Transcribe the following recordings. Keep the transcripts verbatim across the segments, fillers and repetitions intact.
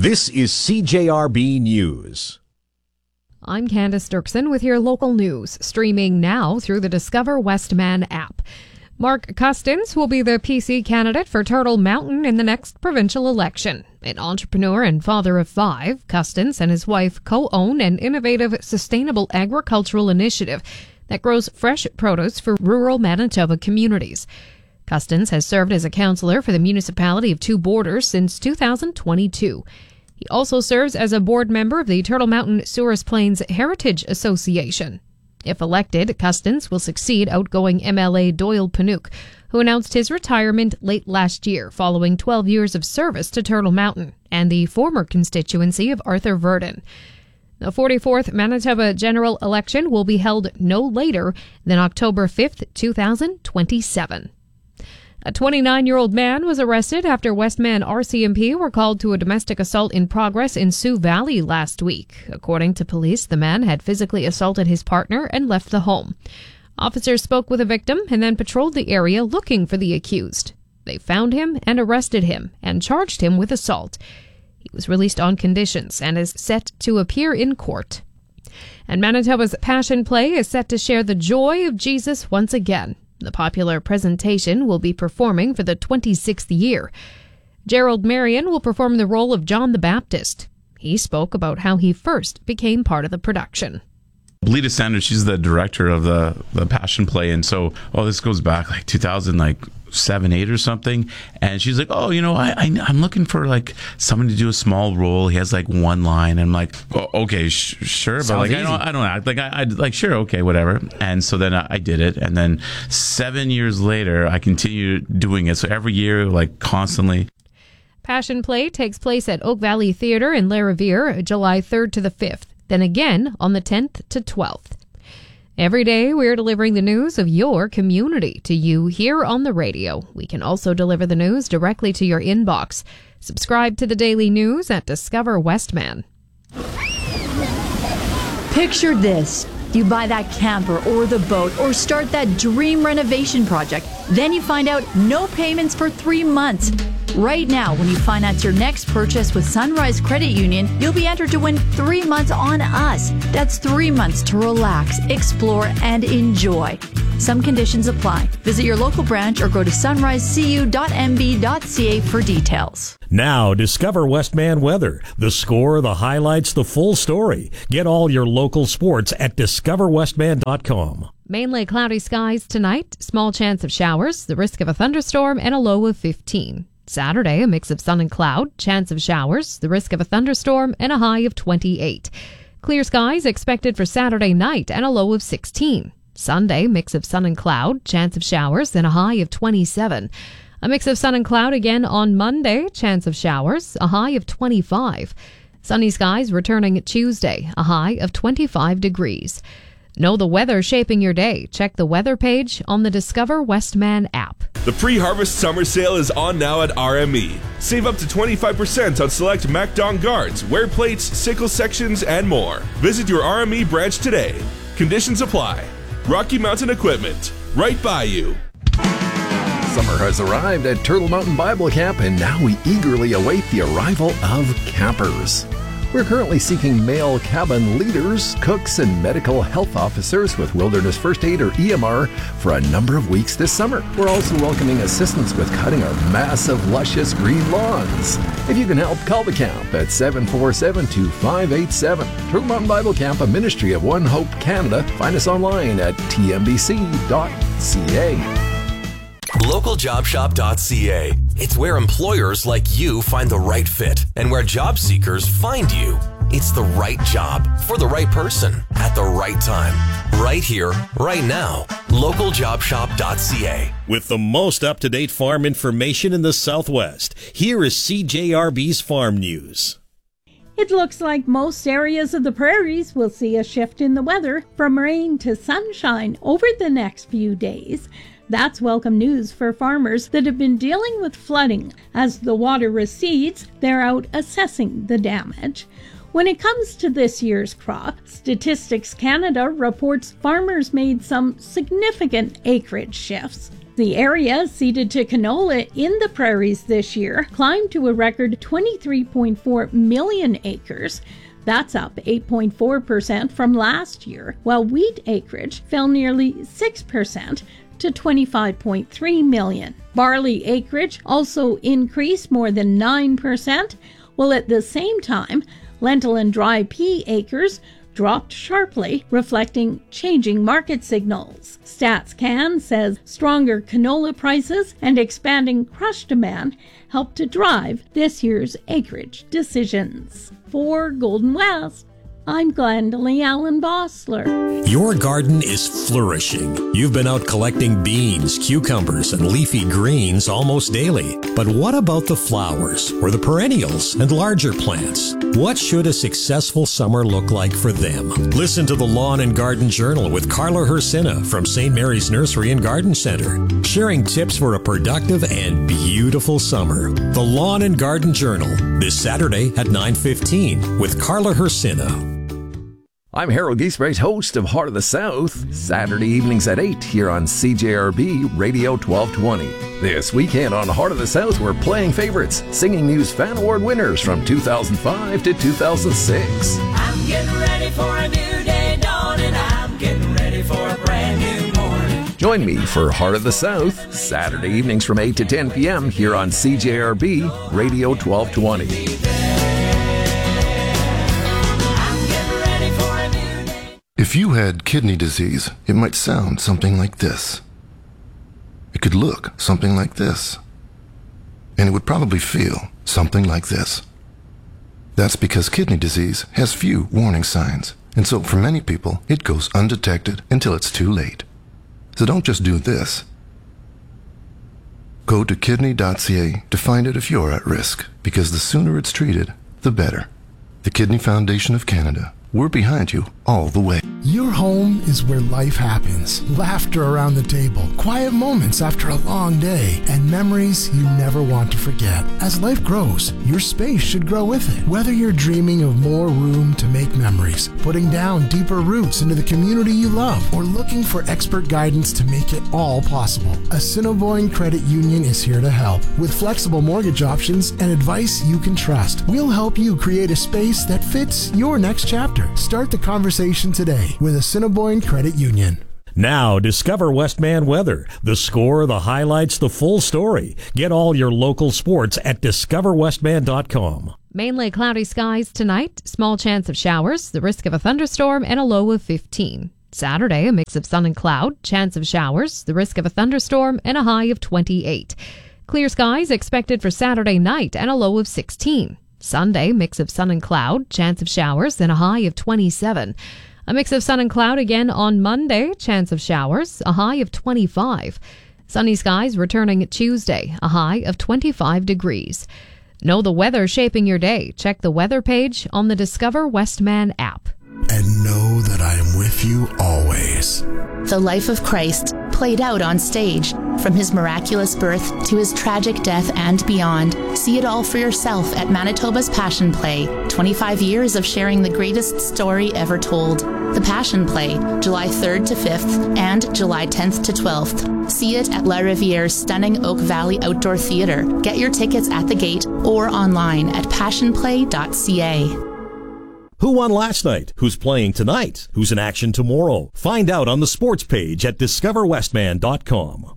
This is C J R B News. I'm Candace Dirksen with your local news, streaming now through the Discover Westman app. Mark Custins will be the P C candidate for Turtle Mountain in the next provincial election. An entrepreneur and father of five, Custins and his wife co-own an innovative, sustainable agricultural initiative that grows fresh produce for rural Manitoba communities. Custins has served as a councillor for the municipality of Two Borders since two thousand twenty-two. He also serves as a board member of the Turtle Mountain Souris Plains Heritage Association. If elected, Custins will succeed outgoing M L A Doyle Panuke, who announced his retirement late last year following twelve years of service to Turtle Mountain and the former constituency of Arthur Verdon. The forty-fourth Manitoba general election will be held no later than October fifth, two thousand twenty-seven. A twenty-nine-year-old man was arrested after Westman R C M P were called to a domestic assault in progress in Sioux Valley last week. According to police, the man had physically assaulted his partner and left the home. Officers spoke with the victim and then patrolled the area looking for the accused. They found him and arrested him and charged him with assault. He was released on conditions and is set to appear in court. And Manitoba's Passion Play is set to share the joy of Jesus once again. The popular presentation will be performing for the twenty-sixth year. Gerald Marion will perform the role of John the Baptist. He spoke about how he first became part of the production. Lita Sanders, she's the director of the, the Passion Play, and so, oh, this goes back like two thousand, like seven, eight or something, and she's like, oh, you know, I, I I'm looking for like someone to do a small role. He has like one line, and I'm like, oh, okay, sh- sure, but Sounds like easy. I don't, I don't act like I, I like sure, okay, whatever. And so then I, I did it, and then seven years later, I continued doing it. So every year, like constantly. Passion Play takes place at Oak Valley Theatre in Larivire, July third to the fifth. Then again on the tenth to twelfth. Every day we're delivering the news of your community to you here on the radio. We can also deliver the news directly to your inbox. Subscribe to the daily news at Discover Westman. Picture this. You buy that camper or the boat or start that dream renovation project. Then you find out no payments for three months. Right now, when you finance your next purchase with Sunrise Credit Union, you'll be entered to win three months on us. That's three months to relax, explore, and enjoy. Some conditions apply. Visit your local branch or go to sunrise c u dot m b dot c a for details. Now, discover Westman weather. The score, the highlights, the full story. Get all your local sports at discover westman dot com. Mainly cloudy skies tonight, small chance of showers, the risk of a thunderstorm, and a low of fifteen. Saturday, a mix of sun and cloud, chance of showers, the risk of a thunderstorm, and a high of twenty-eight. Clear skies expected for Saturday night and a low of sixteen. Sunday, mix of sun and cloud, chance of showers, and a high of twenty-seven. A mix of sun and cloud again on Monday, chance of showers, a high of twenty-five. Sunny skies returning Tuesday, a high of twenty-five degrees. Know the weather shaping your day. Check the weather page on the Discover Westman app. The pre-harvest summer sale is on now at R M E. Save up to twenty-five percent on select MacDon guards, wear plates, sickle sections, and more. Visit your R M E branch today. Conditions apply. Rocky Mountain Equipment, right by you. Summer has arrived at Turtle Mountain Bible Camp, and now we eagerly await the arrival of campers. We're currently seeking male cabin leaders, cooks, and medical health officers with Wilderness First Aid or E M R for a number of weeks this summer. We're also welcoming assistance with cutting our massive, luscious green lawns. If you can help, call the camp at seven four seven, two five eight seven. Turtle Mountain Bible Camp, a ministry of One Hope Canada. Find us online at t m b c dot c a. local job shop dot c a. It's where employers like you find the right fit and where job seekers find you. It's the right job for the right person at the right time. Right here, right now. local job shop dot c a. With the most up-to-date farm information in the Southwest, here is C J R B's Farm News. It looks like most areas of the prairies will see a shift in the weather from rain to sunshine over the next few days. That's welcome news for farmers that have been dealing with flooding. As the water recedes, they're out assessing the damage. When it comes to this year's crop, Statistics Canada reports farmers made some significant acreage shifts. The area ceded to canola in the prairies this year climbed to a record twenty-three point four million acres. That's up eight point four percent from last year, while wheat acreage fell nearly six percent to twenty-five point three million. Barley acreage also increased more than nine percent, while at the same time, lentil and dry pea acres dropped sharply, reflecting changing market signals. StatsCan says stronger canola prices and expanding crush demand helped to drive this year's acreage decisions. For Golden West, I'm Glendalee Allen Bossler. Your garden is flourishing. You've been out collecting beans, cucumbers, and leafy greens almost daily. But what about the flowers, or the perennials and larger plants? What should a successful summer look like for them? Listen to the Lawn and Garden Journal with Carla Hersina from Saint Mary's Nursery and Garden Center, sharing tips for a productive and beautiful summer. The Lawn and Garden Journal, this Saturday at nine fifteen with Carla Hersina. I'm Harold Giesbrecht, host of Heart of the South, Saturday evenings at eight here on C J R B Radio twelve twenty. This weekend on Heart of the South, we're playing favorites, Singing News Fan Award winners from two thousand five to two thousand six. I'm getting ready for a new day dawning. I'm getting ready for a brand new morning. Join me for Heart of the South, Saturday evenings from eight to ten p.m. here on C J R B Radio twelve twenty. If you had kidney disease, it might sound something like this. It could look something like this. And it would probably feel something like this. That's because kidney disease has few warning signs, and so for many people, it goes undetected until it's too late. So don't just do this. Go to kidney dot c a to find out if you're at risk, because the sooner it's treated, the better. The Kidney Foundation of Canada. We're behind you all the way. Your home is where life happens. Laughter around the table, quiet moments after a long day, and memories you never want to forget. As life grows, your space should grow with it. Whether you're dreaming of more room to make memories, putting down deeper roots into the community you love, or looking for expert guidance to make it all possible, Assiniboine Credit Union is here to help. With flexible mortgage options and advice you can trust, we'll help you create a space that fits your next chapter. Start the conversation today with Assiniboine Credit Union. Now, discover Westman weather. The score, the highlights, the full story. Get all your local sports at discover westman dot com. Mainly cloudy skies tonight. Small chance of showers. The risk of a thunderstorm and a low of fifteen. Saturday, a mix of sun and cloud. Chance of showers. The risk of a thunderstorm and a high of twenty-eight. Clear skies expected for Saturday night and a low of sixteen. Sunday, mix of sun and cloud, chance of showers, and a high of twenty-seven. A mix of sun and cloud again on Monday, chance of showers, a high of twenty-five. Sunny skies returning Tuesday, a high of twenty-five degrees. Know the weather shaping your day. Check the weather page on the Discover Westman app. And know that I am with you always. The life of Christ played out on stage, from his miraculous birth to his tragic death and beyond. See it all for yourself at Manitoba's Passion Play. twenty-five years of sharing the greatest story ever told. The Passion Play, July third to fifth and July tenth to twelfth. See it at La Riviere's stunning Oak Valley Outdoor Theatre. Get your tickets at the gate or online at passion play dot c a. Who won last night? Who's playing tonight? Who's in action tomorrow? Find out on the sports page at discover westman dot com.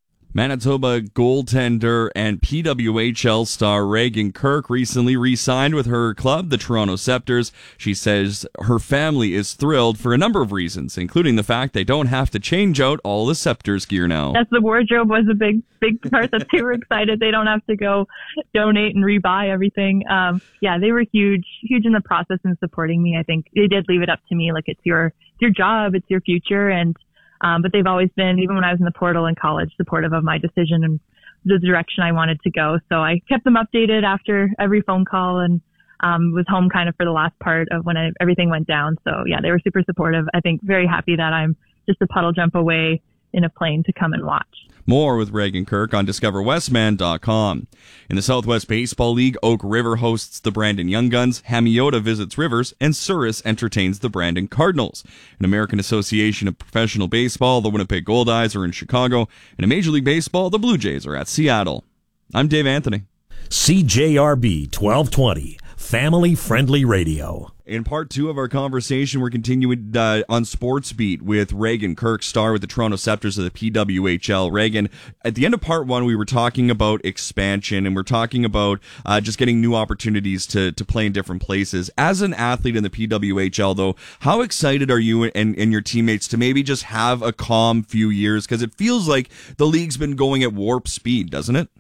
Manitoba goaltender and P W H L star Reagan Kirk recently re-signed with her club, the Toronto Scepters. She says her family is thrilled for a number of reasons, including the fact they don't have to change out all the Scepters gear now. Yes, the wardrobe was a big, big part that they were excited. They don't have to go donate and rebuy everything. Um, yeah, they were huge, huge in the process and supporting me. I think they did leave it up to me, like it's your, it's your job, it's your future, and Um, but they've always been, even when I was in the portal in college, supportive of my decision and the direction I wanted to go. So I kept them updated after every phone call and um, was home kind of for the last part of when I, everything went down. So yeah, they were super supportive. I think very happy that I'm just a puddle jump away in a plane to come and watch. More with Reagan Kirk on discover westman dot com. In the Southwest Baseball League, Oak River hosts the Brandon Young Guns, Hamiota visits Rivers, and Souris entertains the Brandon Cardinals. In American Association of Professional Baseball, the Winnipeg Goldeyes are in Chicago, and in Major League Baseball, the Blue Jays are at Seattle. I'm Dave Anthony. C J R B twelve twenty, family-friendly radio. In part two of our conversation, we're continuing uh, on Sports Beat with Reagan Kirk, star with the Toronto Septors of the P W H L. Reagan, at the end of part one, we were talking about expansion, and we're talking about uh, just getting new opportunities to, to play in different places. As an athlete in the P W H L, though, how excited are you and, and your teammates to maybe just have a calm few years? Because it feels like the league's been going at warp speed, doesn't it?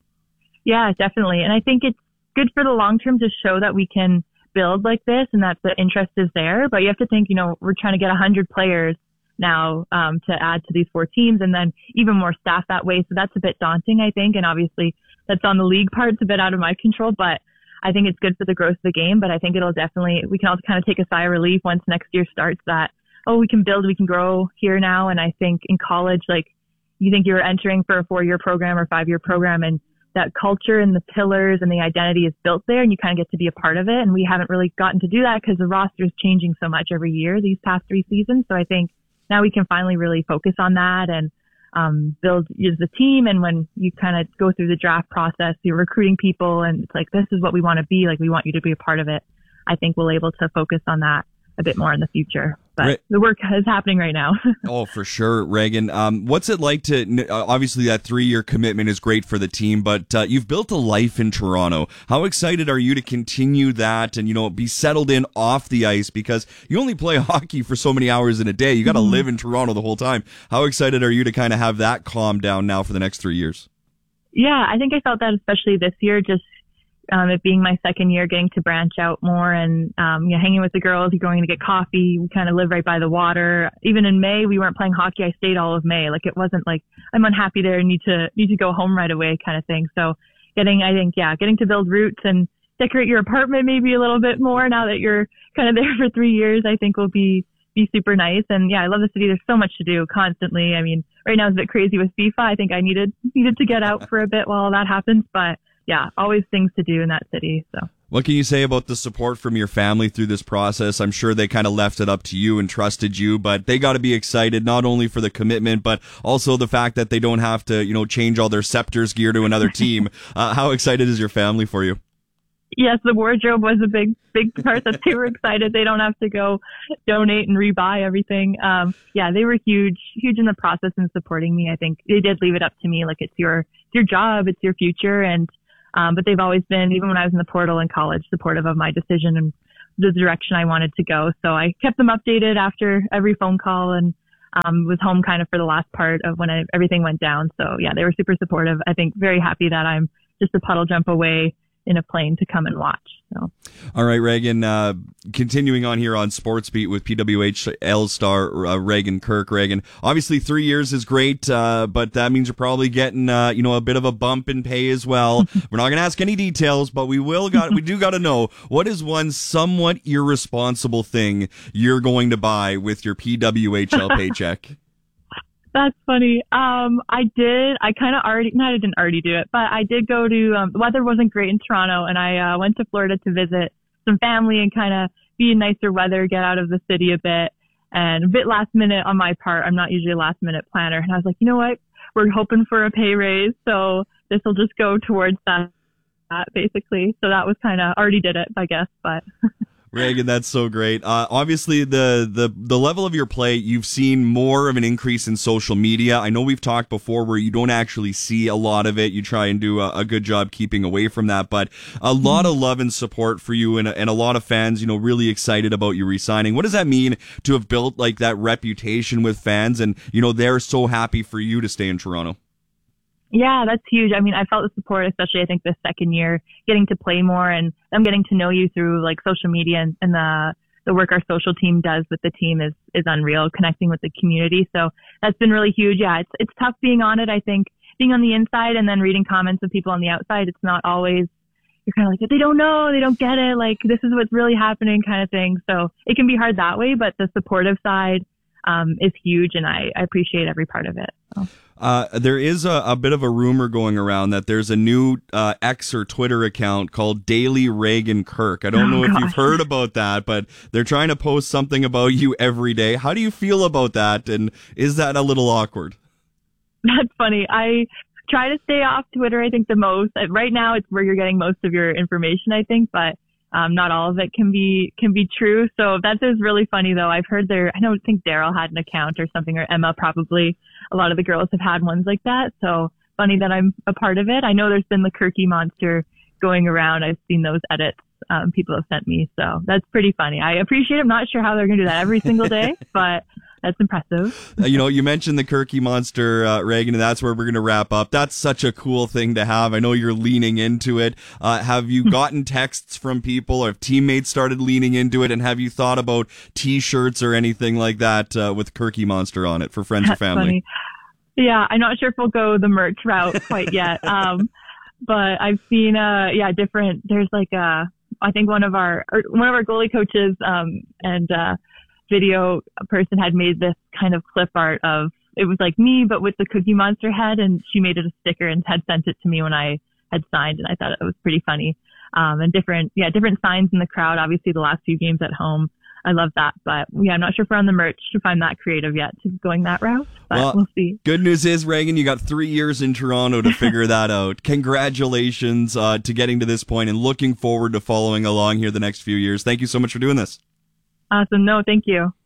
Yeah, definitely. And I think it's good for the long term to show that we can build like this and that the interest is there. But you have to think, you know, we're trying to get one hundred players now um, to add to these four teams and then even more staff that way. So that's a bit daunting, I think. And obviously that's on the league part. It's a bit out of my control, but I think it's good for the growth of the game. But I think it'll definitely, we can also kind of take a sigh of relief once next year starts that, oh, we can build, we can grow here now. And I think in college, like you think you're entering for a four year program or five year program and that culture and the pillars and the identity is built there and you kind of get to be a part of it. And we haven't really gotten to do that because the roster is changing so much every year these past three seasons. So I think now we can finally really focus on that and um, build as a team. And when you kind of go through the draft process, you're recruiting people and it's like, this is what we want to be. Like we want you to be a part of it. I think we'll able to focus on that a bit more in the future. But Re- the work is happening right now. Oh, for sure, Reagan. Um, what's it like to, uh, obviously that three-year commitment is great for the team, but uh, you've built a life in Toronto. How excited are you to continue that and, you know, be settled in off the ice because you only play hockey for so many hours in a day. You got to mm-hmm. live in Toronto the whole time. How excited are you to kind of have that calm down now for the next three years? Yeah, I think I felt that especially this year, just Um, it being my second year, getting to branch out more and, um, you know, hanging with the girls, you're going to get coffee. We kind of live right by the water. Even in May, we weren't playing hockey. I stayed all of May. Like it wasn't like I'm unhappy there and need to, need to go home right away kind of thing. So getting, I think, yeah, getting to build roots and decorate your apartment maybe a little bit more now that you're kind of there for three years, I think will be, be super nice. And yeah, I love the city. There's so much to do constantly. I mean, right now it's a bit crazy with FIFA. I think I needed, needed to get out for a bit while that happens, but yeah, always things to do in that city. So what can you say about the support from your family through this process? I'm sure they kind of left it up to you and trusted you, but they got to be excited not only for the commitment, but also the fact that they don't have to, you know, change all their Septors gear to another team. Uh, how excited is your family for you? Yes, the wardrobe was a big, big part that they were excited. They don't have to go donate and rebuy everything. Um, yeah, they were huge, huge in the process and supporting me. I think they did leave it up to me. Like it's your, it's your job, it's your future. And, um, but they've always been, even when I was in the portal in college, supportive of my decision and the direction I wanted to go. So I kept them updated after every phone call and, um, was home kind of for the last part of when I, everything went down. So yeah, they were super supportive. I think very happy that I'm just a puddle jump away in a plane to come and watch. So. All right, Reagan, uh, continuing on here on Sports Beat with P W H L star uh, Reagan Kirk. Reagan, obviously three years is great, uh, but that means you're probably getting, uh, you know, a bit of a bump in pay as well. We're not going to ask any details, but we will got, we do got to know, what is one somewhat irresponsible thing you're going to buy with your P W H L paycheck? That's funny. Um, I did, I kind of already, no, I didn't already do it, but I did go to, um, the weather wasn't great in Toronto and I, uh, went to Florida to visit some family and kind of be in nicer weather, get out of the city a bit and a bit last minute on my part. I'm not usually a last minute planner. And I was like, you know what? We're hoping for a pay raise. So this will just go towards that, that basically. So that was kind of, already did it, I guess, but. Reagan, that's so great. Uh, obviously, the, the the level of your play, you've seen more of an increase in social media. I know we've talked before where you don't actually see a lot of it. You try and do a, a good job keeping away from that, but a lot of love and support for you and, and a lot of fans, you know, really excited about you re-signing. What does that mean to have built like that reputation with fans and, you know, they're so happy for you to stay in Toronto? Yeah, that's huge. I mean, I felt the support, especially I think this second year, getting to play more and them getting to know you through like social media and, and the the work our social team does with the team is is unreal, connecting with the community. So that's been really huge. Yeah, it's it's tough being on it. I think being on the inside and then reading comments of people on the outside, it's not always, you're kind of like, they don't know, they don't get it, like this is what's really happening kind of thing. So it can be hard that way, but the supportive side, um, is huge, and I, I appreciate every part of it. So. Uh, there is a, a bit of a rumor going around that there's a new uh, X or Twitter account called Daily Reagan Kirk. I don't know Oh, if gosh. you've heard about that, but they're trying to post something about you every day. How do you feel about that, and is that a little awkward? That's funny. I try to stay off Twitter, I think, the most. Uh, Right now, it's where you're getting most of your information, I think, but um, not all of it can be can be true. So that is really funny, though. I've heard there, I don't think Daryl had an account or something, or Emma probably. A lot of the girls have had ones like that. So funny that I'm a part of it. I know there's been the Kirky Monster going around. I've seen those edits um, people have sent me. So that's pretty funny. I appreciate it. I'm not sure how they're going to do that every single day, but that's impressive. Uh, you know, you mentioned the Kirky Monster, uh, Reagan, and that's where we're going to wrap up. That's such a cool thing to have. I know you're leaning into it. Uh, have you gotten texts from people, or have teammates started leaning into it? And have you thought about T-shirts or anything like that uh, with Kirky Monster on it for friends That's or family? funny. Yeah, I'm not sure if we'll go the merch route quite yet. Um, but I've seen, uh, yeah, different, there's like, uh, I think one of our, or one of our goalie coaches, um, and, uh, video person had made this kind of clip art of, it was like me, but with the Cookie Monster head, and she made it a sticker and had sent it to me when I had signed, and I thought it was pretty funny. Um, and different, yeah, different signs in the crowd, obviously the last few games at home. I love that, but yeah, I'm not sure if we're on the merch to find that creative yet to going that route, but Well, we'll see. Good news is, Reagan, you got three years in Toronto to figure that out. Congratulations uh, to getting to this point, and looking forward to following along here the next few years. Thank you so much for doing this. Awesome. No, thank you.